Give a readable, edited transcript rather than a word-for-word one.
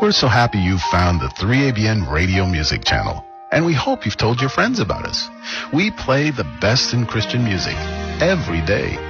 We're so happy you found the 3ABN Radio Music channel, and we hope you've told your friends about us. We play the best in Christian music every day.